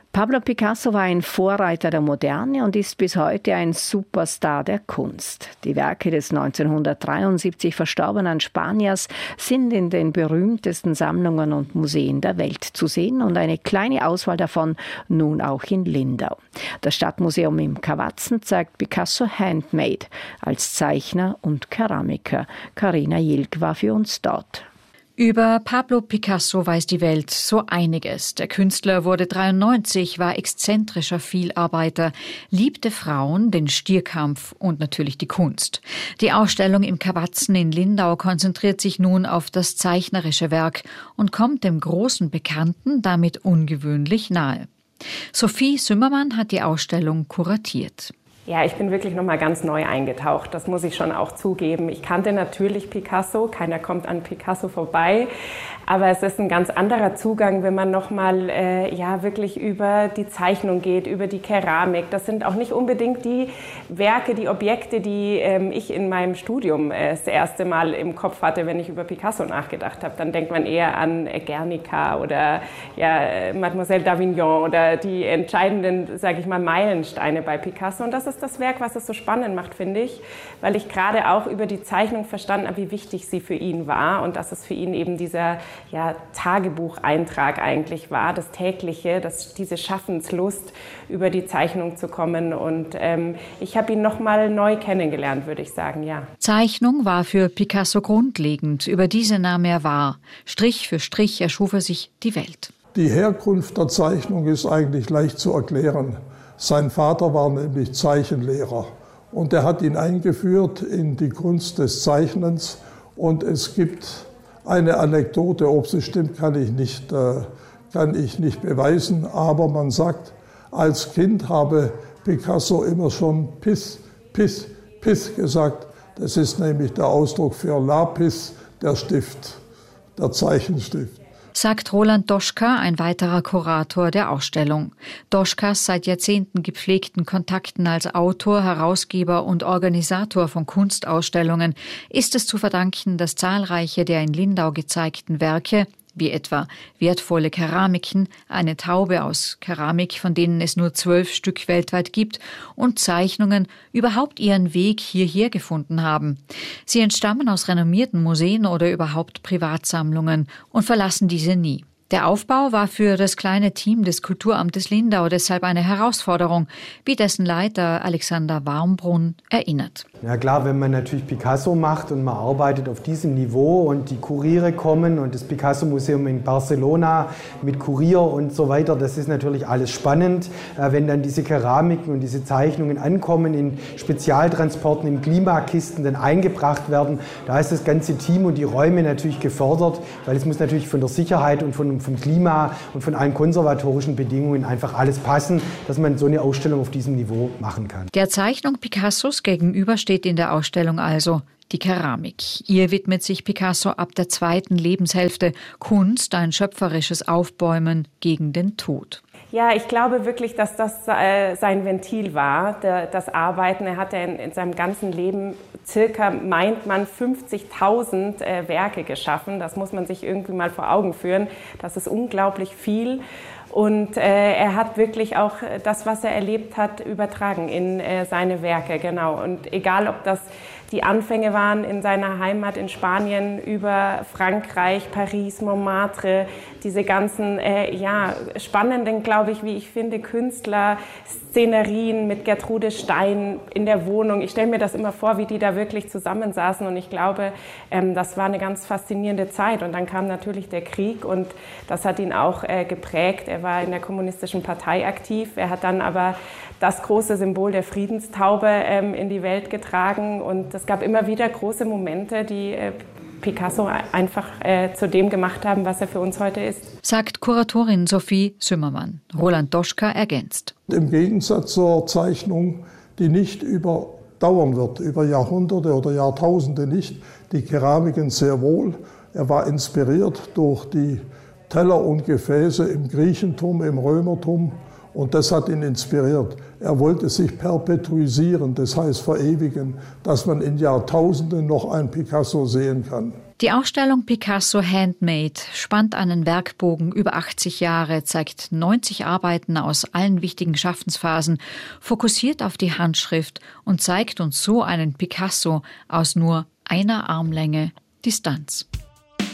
Pablo Picasso war ein Vorreiter der Moderne und ist bis heute ein Superstar der Kunst. Die Werke des 1973 verstorbenen Spaniers sind in den berühmtesten Sammlungen und Museen der Welt zu sehen und eine kleine Auswahl davon nun auch in Lindau. Das Stadtmuseum im Kawatzen zeigt Picasso Handmade als Zeichner und Keramiker. Carina Jilk war für uns dort. Über Pablo Picasso weiß die Welt so einiges. Der Künstler wurde 93, war exzentrischer Vielarbeiter, liebte Frauen, den Stierkampf und natürlich die Kunst. Die Ausstellung im Kawatzen in Lindau konzentriert sich nun auf das zeichnerische Werk und kommt dem großen Bekannten damit ungewöhnlich nahe. Sophie Sümmermann hat die Ausstellung kuratiert. Ja, ich bin wirklich nochmal ganz neu eingetaucht, das muss ich schon auch zugeben. Ich kannte natürlich Picasso, keiner kommt an Picasso vorbei, aber es ist ein ganz anderer Zugang, wenn man nochmal wirklich über die Zeichnung geht, über die Keramik. Das sind auch nicht unbedingt die Werke, die Objekte, die ich in meinem Studium das erste Mal im Kopf hatte, wenn ich über Picasso nachgedacht habe. Dann denkt man eher an Guernica oder Mademoiselle d'Avignon oder die entscheidenden, sage ich mal, Meilensteine bei Picasso. Und das ist das Werk, was es so spannend macht, finde ich, weil ich gerade auch über die Zeichnung verstanden habe, wie wichtig sie für ihn war und dass es für ihn eben dieser Tagebucheintrag eigentlich war, das tägliche, diese Schaffenslust, über die Zeichnung zu kommen. Und ich habe ihn noch mal neu kennengelernt, würde ich sagen, ja. Zeichnung war für Picasso grundlegend. Über diese nahm er wahr. Strich für Strich erschuf er sich die Welt. Die Herkunft der Zeichnung ist eigentlich leicht zu erklären. Sein Vater war nämlich Zeichenlehrer und er hat ihn eingeführt in die Kunst des Zeichnens. Und es gibt eine Anekdote, ob sie stimmt, kann ich nicht beweisen, aber man sagt, als Kind habe Picasso immer schon Pis gesagt. Das ist nämlich der Ausdruck für Lapis, der Stift, der Zeichenstift. Sagt Roland Doschka, ein weiterer Kurator der Ausstellung. Doschkas seit Jahrzehnten gepflegten Kontakten als Autor, Herausgeber und Organisator von Kunstausstellungen ist es zu verdanken, dass zahlreiche der in Lindau gezeigten Werke, wie etwa wertvolle Keramiken, eine Taube aus Keramik, von denen es nur 12 Stück weltweit gibt, und Zeichnungen überhaupt ihren Weg hierher gefunden haben. Sie entstammen aus renommierten Museen oder überhaupt Privatsammlungen und verlassen diese nie. Der Aufbau war für das kleine Team des Kulturamtes Lindau deshalb eine Herausforderung, wie dessen Leiter Alexander Warmbrunn erinnert. Ja klar, wenn man natürlich Picasso macht und man arbeitet auf diesem Niveau und die Kuriere kommen und das Picasso-Museum in Barcelona mit Kurier und so weiter, das ist natürlich alles spannend. Wenn dann diese Keramiken und diese Zeichnungen ankommen, in Spezialtransporten, in Klimakisten dann eingebracht werden, da ist das ganze Team und die Räume natürlich gefordert, weil es muss natürlich von der Sicherheit und vom Klima und von allen konservatorischen Bedingungen einfach alles passen, dass man so eine Ausstellung auf diesem Niveau machen kann. Der Zeichnung Picassos gegenüber steht in der Ausstellung also die Keramik. Ihr widmet sich Picasso ab der zweiten Lebenshälfte. Kunst, ein schöpferisches Aufbäumen gegen den Tod. Ja, ich glaube wirklich, dass das sein Ventil war, das Arbeiten. Er hatte in seinem ganzen Leben meint man 50.000 Werke geschaffen. Das muss man sich irgendwie mal vor Augen führen. Das ist unglaublich viel. Und er hat wirklich auch das, was er erlebt hat, übertragen in seine Werke, genau. Und egal, ob das die Anfänge waren in seiner Heimat in Spanien über Frankreich, Paris, Montmartre, diese ganzen spannenden, glaube ich, wie ich finde, Künstler, Szenerien mit Gertrude Stein in der Wohnung. Ich stelle mir das immer vor, wie die da wirklich zusammensaßen und ich glaube, das war eine ganz faszinierende Zeit. Und dann kam natürlich der Krieg und das hat ihn auch geprägt. Er war in der Kommunistischen Partei aktiv. Er hat dann aber das große Symbol der Friedenstaube in die Welt getragen und es gab immer wieder große Momente, die Picasso einfach zu dem gemacht haben, was er für uns heute ist. Sagt Kuratorin Sophie Sümmermann. Roland Doschka ergänzt. Im Gegensatz zur Zeichnung, die nicht überdauern wird, über Jahrhunderte oder Jahrtausende nicht, die Keramiken sehr wohl. Er war inspiriert durch die Teller und Gefäße im Griechentum, im Römertum. Und das hat ihn inspiriert. Er wollte sich perpetuisieren, das heißt verewigen, dass man in Jahrtausenden noch ein Picasso sehen kann. Die Ausstellung Picasso Handmade spannt einen Werkbogen über 80 Jahre, zeigt 90 Arbeiten aus allen wichtigen Schaffensphasen, fokussiert auf die Handschrift und zeigt uns so einen Picasso aus nur einer Armlänge Distanz.